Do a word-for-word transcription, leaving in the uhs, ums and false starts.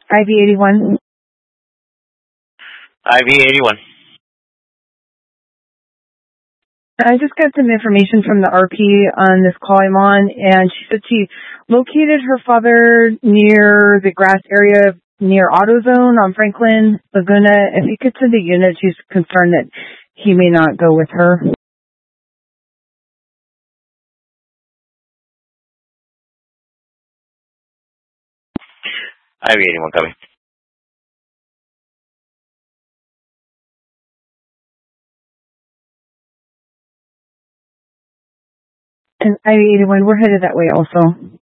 I V eighty-one. I V eighty-one. I just got some information from the R P on this call I'm on, and she said she located her father near the grass area near AutoZone on Franklin Laguna. If he could send a unit, she's concerned that he may not go with her. I V eighty-one, copy. And I V eighty-one, we're headed that way also.